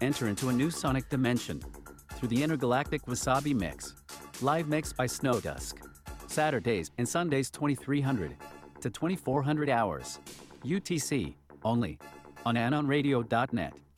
Enter into a new sonic dimension through the intergalactic Wasabi Mix. Live mix by Snow Dusk. Saturdays and Sundays 2300 to 2400 hours. UTC only on anonradio.net.